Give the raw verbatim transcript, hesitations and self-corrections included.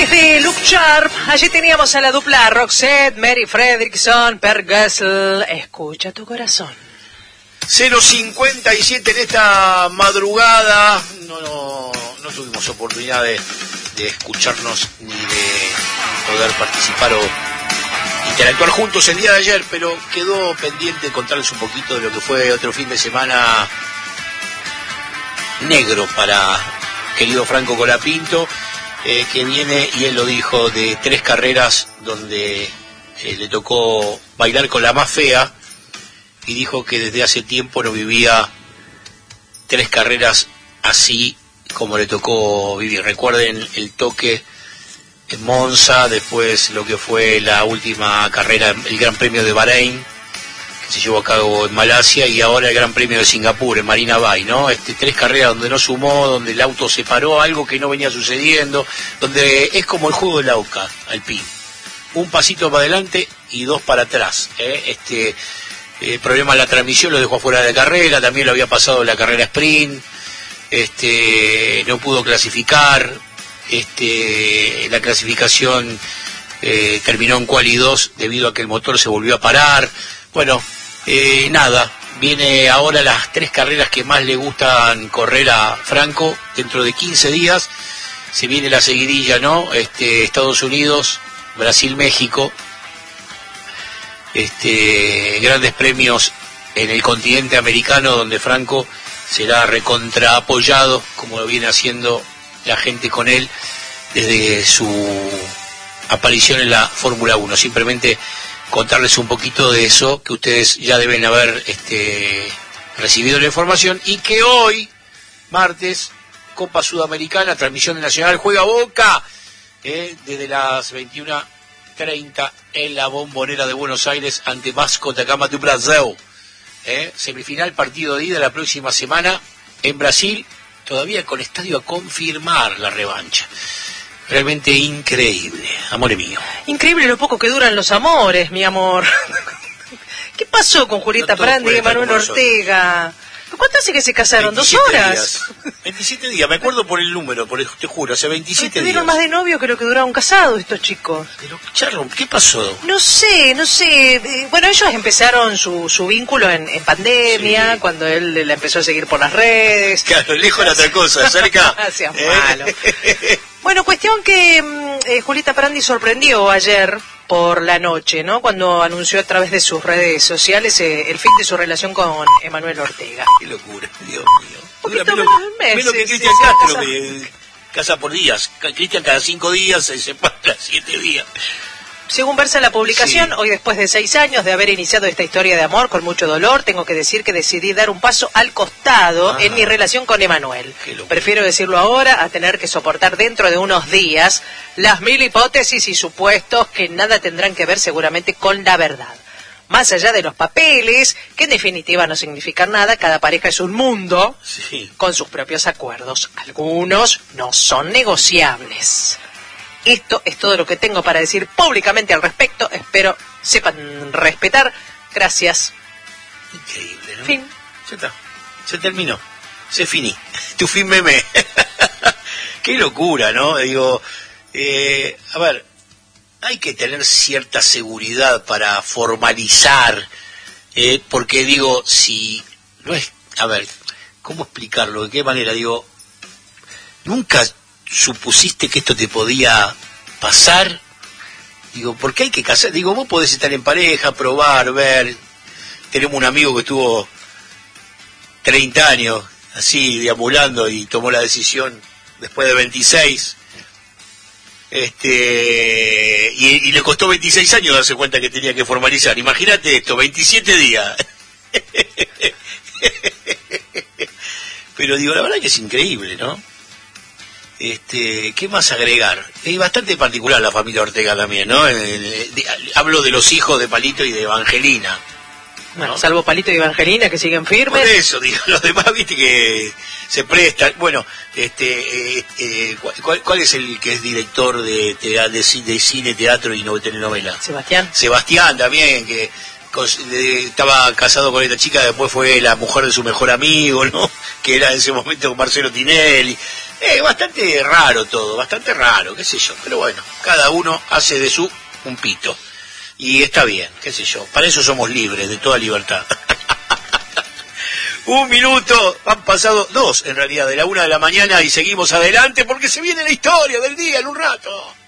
Desde Look Sharp, allí teníamos a la dupla Roxette, Mary Fredriksson, Per Gessle. Escucha tu corazón. cero cincuenta y siete en esta madrugada. No, no, no tuvimos oportunidad de, de escucharnos ni de poder participar o interactuar juntos el día de ayer, pero quedó pendiente contarles un poquito de lo que fue otro fin de semana negro para querido Franco Colapinto, eh, que viene, y él lo dijo, de tres carreras donde eh, le tocó bailar con la más fea, y dijo que desde hace tiempo no vivía tres carreras así como le tocó vivir. Recuerden el toque en Monza, después lo que fue la última carrera, el Gran Premio de Bahrein, que se llevó a cabo en Malasia, y ahora el Gran Premio de Singapur, en Marina Bay, ¿no? Este, tres carreras donde no sumó, donde el auto se paró, algo que no venía sucediendo, donde es como el juego del AUCA, Alpine. Un pasito para adelante y dos para atrás, ¿eh? Este... El problema de la transmisión lo dejó fuera de carrera, también lo había pasado en la carrera sprint, este, no pudo clasificar, este, la clasificación eh, terminó en quali dos debido a que el motor se volvió a parar. Bueno, eh, nada, viene ahora las tres carreras que más le gustan correr a Franco dentro de quince días, se viene la seguidilla, ¿no? Este, Estados Unidos, Brasil, México. Este, grandes premios en el continente americano, donde Franco será recontra apoyado, como lo viene haciendo la gente con él desde su aparición en la Fórmula uno. Simplemente contarles un poquito de eso, que ustedes ya deben haber este, recibido la información, y que hoy, martes, Copa Sudamericana, transmisión nacional, juega Boca, eh, desde las veintiuna treinta en la Bombonera de Buenos Aires ante Vasco da Gama do Brasil. ¿Eh? Semifinal, partido de ida la próxima semana en Brasil, todavía con estadio a confirmar la revancha. Realmente increíble, amor mío. Increíble lo poco que duran los amores, mi amor. ¿Qué pasó con Julieta no Prandi y Manuel Ortega? ¿Cuánto hace que se casaron? ¿Dos horas? Días. veintisiete días, me acuerdo por el número, por el, te juro, hace veintisiete días. Tuvieron más de novio que lo que duraron casados estos chicos. Pero, Charlo, ¿qué pasó? No sé, no sé. Bueno, ellos empezaron su, su vínculo en, en pandemia, sí, cuando él la empezó a seguir por las redes. Claro, lejos era otra cosa, cerca. Seas malo. Bueno, cuestión que eh, Julieta Prandi sorprendió ayer por la noche, ¿no? Cuando anunció a través de sus redes sociales eh, el fin de su relación con Emanuel Ortega. Qué locura, Dios mío. Poquito menos de un mes. Menos que Cristian sí, Castro, casa... que casa por días. Cristian cada cinco días se separa siete días. Según versa en la publicación, sí, hoy después de seis años de haber iniciado esta historia de amor con mucho dolor, tengo que decir que decidí dar un paso al costado ah, en mi relación con Emanuel. Prefiero decirlo ahora a tener que soportar dentro de unos días las mil hipótesis y supuestos que nada tendrán que ver seguramente con la verdad. Más allá de los papeles, que en definitiva no significan nada, cada pareja es un mundo, sí, con sus propios acuerdos. Algunos no son negociables. Esto es todo lo que tengo para decir públicamente al respecto. Espero sepan respetar. Gracias. Increíble, ¿no? Fin. Ya está. Se terminó. Se finí. Tu fin meme. Qué locura, ¿no? Digo, eh, a ver, hay que tener cierta seguridad para formalizar, eh, porque digo, si no es, a ver, ¿cómo explicarlo? ¿De qué manera? Digo, nunca supusiste que esto te podía pasar. Digo, ¿por qué hay que casar? Digo, vos podés estar en pareja, probar, ver. Tenemos un amigo que estuvo treinta años así deambulando y tomó la decisión después de veintiséis, este y, y le costó veintiséis años darse cuenta que tenía que formalizar. Imagínate esto, veintisiete días. Pero digo, la verdad que es increíble, ¿no? Este, ¿qué más agregar? Es bastante particular la familia Ortega también, ¿no? Hablo de los hijos de Palito y de Evangelina. Bueno, ¿no? Salvo Palito y Evangelina, que siguen firmes. Por eso, digo, los demás, viste, que se prestan. Bueno, este, eh, eh, ¿cuál, ¿cuál es el que es director de, de, de, de cine, teatro y no telenovela? Sebastián. Sebastián también, que estaba casado con esta chica, después fue la mujer de su mejor amigo, ¿no? Que era en ese momento con Marcelo Tinelli. Es bastante raro todo, bastante raro, qué sé yo. Pero bueno, cada uno hace de su un pito. Y está bien, qué sé yo. Para eso somos libres, de toda libertad. Un minuto, han pasado dos en realidad, de la una de la mañana y seguimos adelante porque se viene la historia del día en un rato.